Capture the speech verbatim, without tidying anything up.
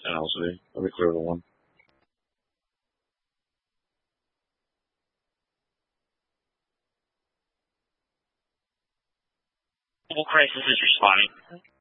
N L C. Let me clear the one. Mobile crisis is responding.